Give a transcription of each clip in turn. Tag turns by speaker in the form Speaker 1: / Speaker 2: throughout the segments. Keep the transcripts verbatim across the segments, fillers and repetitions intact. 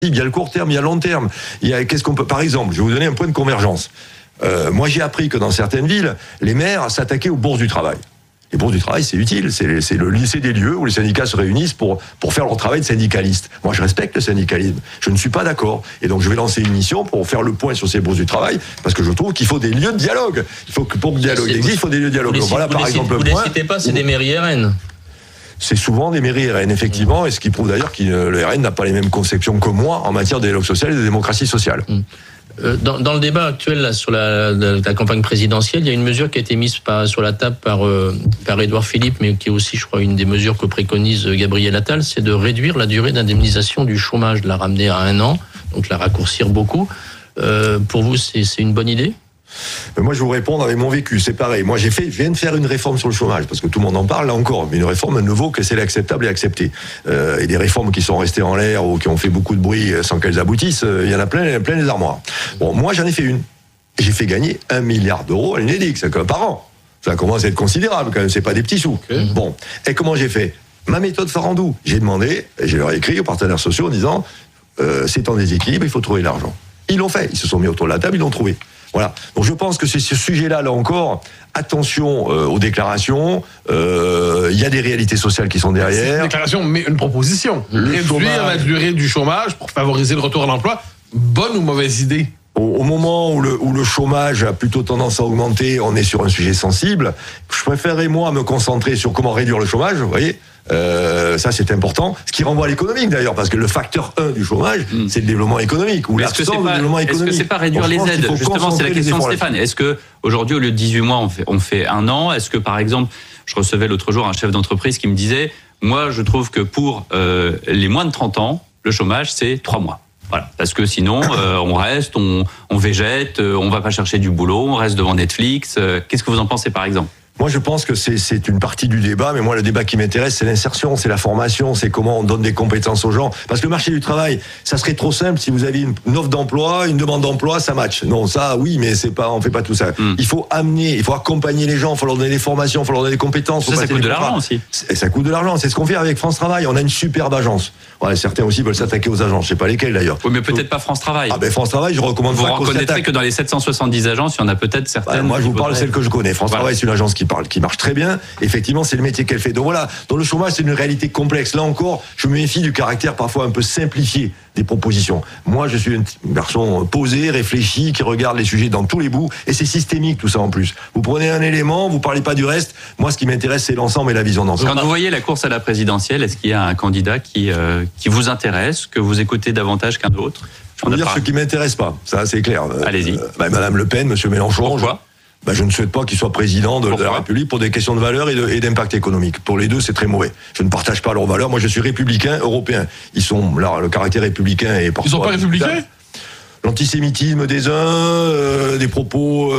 Speaker 1: Il y a le court terme, il y a le long terme. Il y a, qu'est-ce qu'on peut, par exemple, je vais vous donner un point de convergence. Euh, moi, j'ai appris que dans certaines villes, les maires s'attaquaient aux bourses du travail. Les bourses du travail, c'est utile. C'est, c'est le lycée des lieux où les syndicats se réunissent pour, pour faire leur travail de syndicaliste. Moi, je respecte le syndicalisme. Je ne suis pas d'accord. Et donc, je vais lancer une mission pour faire le point sur ces bourses du travail, parce que je trouve qu'il faut des lieux de dialogue. Il faut que pour que le dialogue existe, il faut des lieux de dialogue.
Speaker 2: Vous
Speaker 1: voilà,
Speaker 2: les,
Speaker 1: par
Speaker 2: vous
Speaker 1: exemple,
Speaker 2: vous
Speaker 1: le point.
Speaker 2: les citez pas, c'est des mairies R N.
Speaker 1: C'est souvent des mairies R N, effectivement, et ce qui prouve d'ailleurs que le R N n'a pas les mêmes conceptions que moi en matière de dialogue social et de démocratie sociale.
Speaker 2: Mmh. Dans, dans le débat actuel là, sur la, la, la campagne présidentielle, il y a une mesure qui a été mise par, sur la table par, euh, par Édouard Philippe, mais qui est aussi, je crois, une des mesures que préconise Gabriel Attal, c'est de réduire la durée d'indemnisation du chômage, de la ramener à un an, donc la raccourcir beaucoup. Euh, pour vous, c'est, c'est une bonne idée ?
Speaker 1: Mais moi, je vais vous répondre avec mon vécu. C'est pareil. Moi, j'ai fait, je viens de faire une réforme sur le chômage, parce que tout le monde en parle, là encore. Mais une réforme ne vaut que c'est acceptable et accepté. Euh, et des réformes qui sont restées en l'air ou qui ont fait beaucoup de bruit sans qu'elles aboutissent, il y en a plein, plein les armoires. Bon, moi, j'en ai fait une. J'ai fait gagner un milliard d'euros à l'Unédic, c'est comme par an. Ça commence à être considérable, quand même. C'est pas des petits sous. Okay. Bon. Et comment j'ai fait? Ma méthode Farandou. J'ai demandé, et je leur ai écrit aux partenaires sociaux en disant, euh, c'est en déséquilibre, il faut trouver l'argent. Ils l'ont fait. Ils se sont mis autour de la table, ils l'ont trouvé. Voilà. Donc je pense que c'est ce sujet-là, là encore, attention euh, aux déclarations. Il euh, y a des réalités sociales qui sont derrière.
Speaker 3: C'est une déclaration, mais une proposition. Le Réduire chômage. La durée du chômage pour favoriser le retour à l'emploi. Bonne ou mauvaise idée?
Speaker 1: Au, au moment où le, où le chômage a plutôt tendance à augmenter, on est sur un sujet sensible. Je préférerais, moi, me concentrer sur comment réduire le chômage, vous voyez. Euh, ça c'est important, ce qui renvoie à l'économique d'ailleurs, parce que le facteur un du chômage, mmh. c'est le développement économique ou l'absence de développement économique.
Speaker 4: Est-ce que c'est pas réduire les aides? Justement, c'est la question de Stéphane. Est-ce que aujourd'hui, au lieu de dix-huit mois, on fait, on fait un an? Est-ce que par exemple, je recevais l'autre jour un chef d'entreprise qui me disait, moi je trouve que pour euh, les moins de trente ans, le chômage c'est trois mois. Voilà, parce que sinon euh, on reste, on, on végète, euh, on va pas chercher du boulot, on reste devant Netflix. Euh, qu'est-ce que vous en pensez par exemple?
Speaker 1: Moi, je pense que c'est, c'est une partie du débat, mais moi, le débat qui m'intéresse, c'est l'insertion, c'est la formation, c'est comment on donne des compétences aux gens. Parce que le marché du travail, ça serait trop simple si vous avez une, une offre d'emploi, une demande d'emploi, ça match. Non, ça, oui, mais c'est pas, on fait pas tout ça. Mm. Il faut amener, il faut accompagner les gens, il faut leur donner des formations, il faut leur donner des compétences.
Speaker 4: Ça, ça coûte de l'argent aussi.
Speaker 1: Et ça coûte de l'argent. C'est ce qu'on fait avec France Travail. On a une superbe agence. Ouais, certains aussi veulent s'attaquer aux agences. Je sais pas lesquelles d'ailleurs.
Speaker 4: Oui, mais peut-être Donc, pas France Travail.
Speaker 1: Ah ben France Travail, je recommande.
Speaker 4: Vous reconnaîtrez que dans les sept cent soixante-dix agences, il y en a peut-être certaines.
Speaker 1: Bah, moi, je vous parle de celle que je connais. France voilà. Travail, c'est une agence qui parle, qui marche très bien. Effectivement, c'est le métier qu'elle fait. Donc voilà, dans le chômage, c'est une réalité complexe. Là encore, je me méfie du caractère parfois un peu simplifié des propositions. Moi, je suis un garçon posé, réfléchi, qui regarde les sujets dans tous les bouts, et c'est systémique tout ça en plus. Vous prenez un élément, vous parlez pas du reste. Moi, ce qui m'intéresse, c'est l'ensemble et la vision d'ensemble.
Speaker 4: Quand vous voyez la course à la présidentielle, est-ce qu'il y a un candidat qui euh, qui vous intéresse, que vous écoutez davantage qu'un autre?
Speaker 1: Je peux vous dire pas... ce qui m'intéresse pas. Ça, c'est clair.
Speaker 4: Allez-y.
Speaker 1: Euh, bah, Madame Le Pen, Monsieur Mélenchon.
Speaker 4: Pourquoi?
Speaker 1: Ben, je ne souhaite pas qu'il soit président de, de la République pour des questions de valeur et, de, et d'impact économique. Pour les deux, c'est très mauvais. Je ne partage pas leurs valeurs. Moi, je suis républicain, européen. Ils sont là, le caractère républicain est parfois.
Speaker 3: Ils sont pas républicains?
Speaker 1: L'antisémitisme des uns, euh, des propos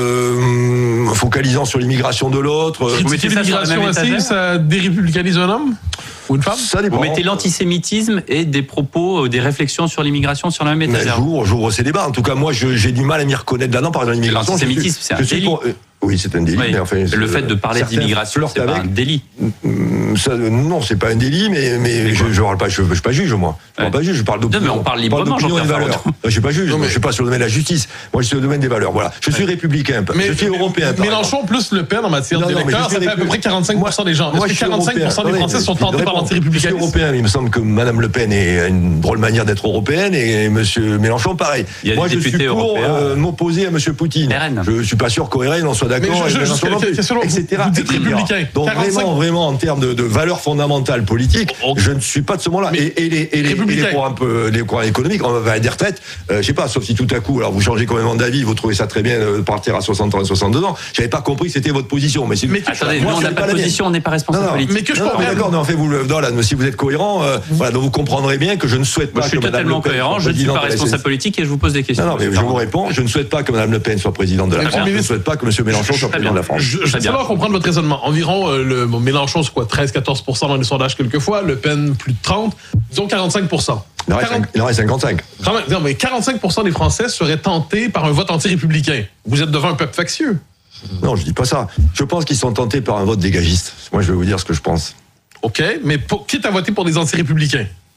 Speaker 1: euh, focalisant sur l'immigration de l'autre.
Speaker 3: Vous mettez l'immigration aussi, ça dérépublicanise un homme ou une femme?
Speaker 1: Ça dépend.
Speaker 4: Vous mettez l'antisémitisme et des propos, des réflexions sur l'immigration sur la même étagère.
Speaker 1: J'ouvre, j'ouvre ces débats. En tout cas, moi, je, j'ai du mal à m'y reconnaître là-dedans. Par exemple, l'immigration.
Speaker 4: L'antisémitisme, c'est un délit. Pour, euh,
Speaker 1: oui, c'est un délit.
Speaker 4: Oui.
Speaker 1: Mais enfin,
Speaker 4: le fait de parler d'immigration, c'est pas un délit.
Speaker 1: Ça, non, c'est pas un délit, mais, mais je, je parle pas, je, je suis pas juge, moi. Je parle ouais. pas juge, je parle d'opinion.
Speaker 4: Non, mais on parle librement,
Speaker 1: j'en parle valeurs. Je suis pas juge, non, mais je suis pas sur le domaine de la justice. Moi, je suis sur le domaine des valeurs. Voilà. Je suis ouais. républicain. Mais, je suis européen.
Speaker 3: Mélenchon plus Le Pen en matière d'électeurs, ça fait à peu près quarante-cinq pour cent des gens. Est-ce que quarante-cinq pour cent des Français sont tentés par l'antirépublicanisme?
Speaker 1: Je suis européen. Il me semble que Madame Le Pen a une drôle manière d'être européenne et Monsieur Mélenchon, pareil. Moi, je suis pour m'opposer à Monsieur Poutine. Je suis pas sûr qu'au R N on soit d'accord. et cetera.
Speaker 3: Vous dites républicain.
Speaker 1: Donc vraiment, vraiment, en termes de, de valeurs fondamentales politiques, je ne suis pas de ce moment-là. Et, et, les, et, les, et les courants un peu, les courants économiques, on va à des retraites, euh, je sais pas, sauf si tout à coup, alors vous changez complètement d'avis, vous trouvez ça très bien de partir à soixante ans et soixante-deux ans. J'avais pas compris que c'était votre position. Mais,
Speaker 4: mais attendez, moi, nous, on n'a pas de position, on n'est pas responsable non, non, politique.
Speaker 1: Mais que je comprends. D'accord, non, en fait, vous le, non, là, si vous êtes cohérent, euh, voilà, donc vous comprendrez bien que je ne souhaite pas.
Speaker 4: Moi, je suis
Speaker 1: que
Speaker 4: totalement cohérent. Je ne suis pas responsable politique et je vous pose des questions.
Speaker 1: Non, non, mais je vous réponds. Je ne souhaite pas que Madame Le Pen soit présidente de la France. Je ne souhaite pas que Monsieur Mélenchon soit président de la France.
Speaker 3: Je vais savoir comprendre votre raisonnement. Environ, euh, le bon, Mélenchon, c'est quoi, treize à quatorze pour cent dans les sondages quelquefois, Le Pen, plus de trente, disons quarante-cinq pour cent.
Speaker 1: Il en reste cinquante-cinq.
Speaker 3: Non, mais quarante-cinq pour cent des Français seraient tentés par un vote anti-républicain. Vous êtes devant un peuple factieux.
Speaker 1: Non, je dis pas ça. Je pense qu'ils sont tentés par un vote dégagiste. Moi, je vais vous dire ce que je pense.
Speaker 3: OK, mais pour, quitte à voter pour des anti-républicains.